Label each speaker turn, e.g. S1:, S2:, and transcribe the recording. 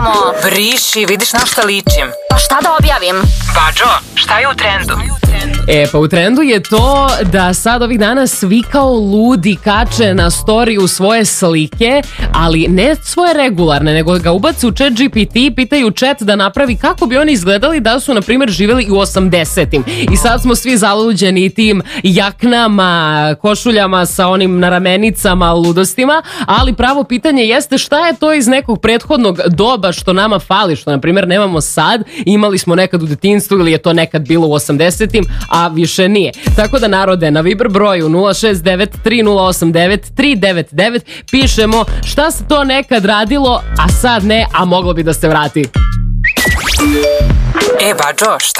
S1: samo...
S2: Briši, vidiš na šta ličim.
S1: Pa šta da objavim?
S2: Bađo, šta je u trendu?
S3: Pa u trendu je to da sad ovih dana svi kao ludi kače na storiju svoje slike, ali ne svoje regularne, nego ga ubaci u chat GPT, pitaju chat da napravi kako bi oni izgledali da su, na primjer, živjeli u 80-im. I sad smo svi zaluđeni tim jaknama, košuljama sa onim naramenicama, ludostima, ali pravo pitanje jeste šta je to iz nekog prethodnog doba što nama fali, što, na primjer, nemamo sad, imali smo nekad u detinjstvu ili je to nekad bilo u 80-im, a više nije. Tako da, narode, na Viber broju 069 3089 399 pišemo šta se to nekad radilo, a sad ne, a moglo bi da se vrati.
S2: Bađo, šta